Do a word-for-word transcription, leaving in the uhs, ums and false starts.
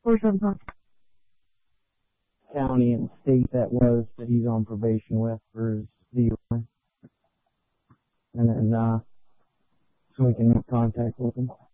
Or something. County and state that was that he's on probation with for his D U I. And then, uh, so we can make contact with him.